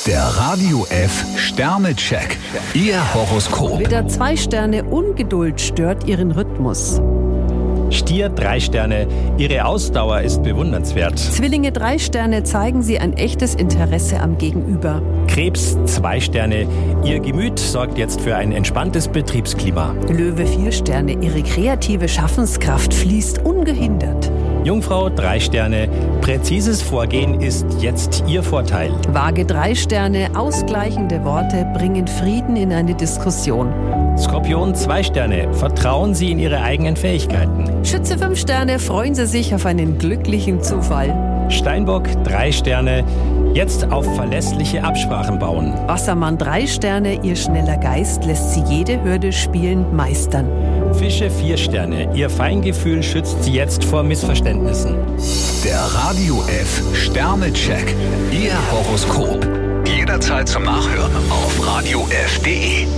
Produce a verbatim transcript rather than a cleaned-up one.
Der Radio F Sternecheck. Ihr Horoskop. Widder zwei Sterne, Ungeduld stört Ihren Rhythmus. Stier drei Sterne, Ihre Ausdauer ist bewundernswert. Zwillinge drei Sterne, zeigen Sie ein echtes Interesse am Gegenüber. Krebs zwei Sterne, Ihr Gemüt sorgt jetzt für ein entspanntes Betriebsklima. Löwe vier Sterne, Ihre kreative Schaffenskraft fließt ungehindert. Jungfrau drei Sterne, präzises Vorgehen ist jetzt Ihr Vorteil. Waage drei Sterne, ausgleichende Worte bringen Frieden in eine Diskussion. Skorpion zwei Sterne, vertrauen Sie in Ihre eigenen Fähigkeiten. Schütze fünf Sterne, freuen Sie sich auf einen glücklichen Zufall. Steinbock drei Sterne, jetzt auf verlässliche Absprachen bauen. Wassermann drei Sterne, Ihr schneller Geist lässt Sie jede Hürde spielend meistern. Fische vier Sterne, Ihr Feingefühl schützt Sie jetzt vor Missverständnissen. Der Radio F Sternecheck. Ihr Horoskop. Jederzeit zum Nachhören auf radio f punkt de.